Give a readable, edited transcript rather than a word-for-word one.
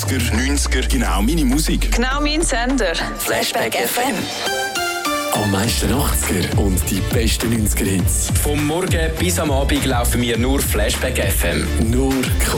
80er, 90er, genau meine Musik. Genau mein Sender. Flashback FM. Am meisten 80er und die besten 90er Hits. Vom Morgen bis am Abend laufen wir nur Flashback FM. Nur